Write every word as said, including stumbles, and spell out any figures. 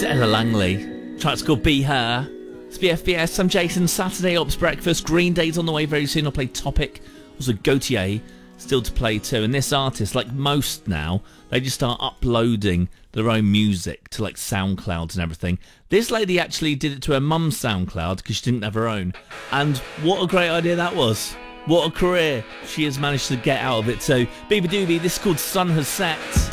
Ella Langley. Track's called Be Her. It's B F B S. I'm Jason. Saturday Ops Breakfast. Green Day's on the way very soon. I'll play Topic. Also Gautier still to play too. And this artist, like most now, they just start uploading their own music to like SoundClouds and everything. This lady actually did it to her mum's SoundCloud because she didn't have her own. And what a great idea that was. What a career she has managed to get out of it. So, Beaver Doobie, this is called Sun Has Set.